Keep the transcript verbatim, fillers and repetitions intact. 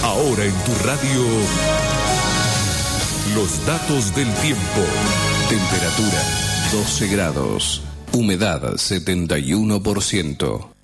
Ahora en tu radio, los datos del tiempo. Temperatura doce grados. Humedad setenta y uno por ciento.